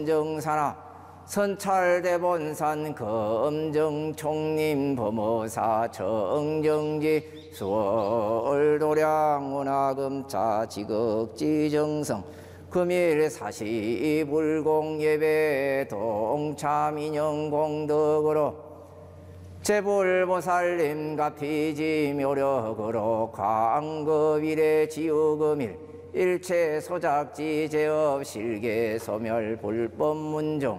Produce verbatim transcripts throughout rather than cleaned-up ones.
검정사나 선찰대본산 검정총림 범어사 정정지 수월도량 원화금차 지극지정성 금일 사시불공예배 동참인영공덕으로 제불보살님 가피지 묘력으로 광급일의 지우금일 일체 소작지 제업 실계 소멸 불법문종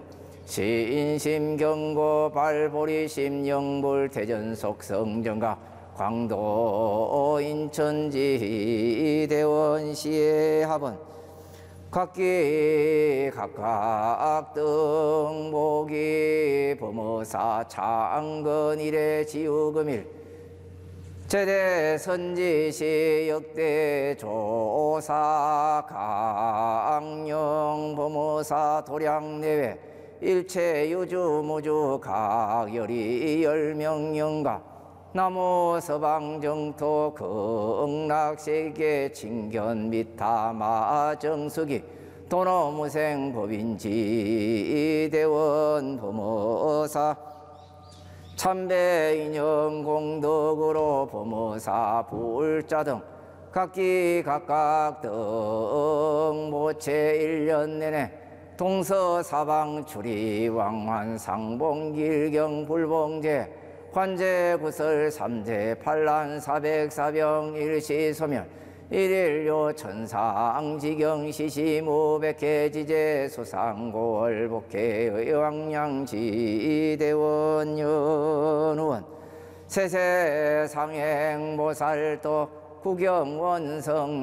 신심경고 발보리심 영불 대전속성정가 광도 인천지 대원시의 합은 각기 각각 등목이 범어사 창건일의 지우금일 제대 선지시 역대 조사 강령 범어사 도량내외 일체 유주무주 각열이 열명영가 나무 서방정토 극락세계 칭견 미타마 정수기 도노무생 법인지 대원 범어사 참배인영 공덕으로 범어사 불자 등 각기 각각 등 모체 일 년 내내 동서사방 출이 왕환 상봉길경 불봉제 관제 구설 삼제 팔란 사백사병 일시소멸 일일요 천상지경 시시무백해지제 수상고월복해 의왕양지대원 연우원 세세상행보살도 구경원성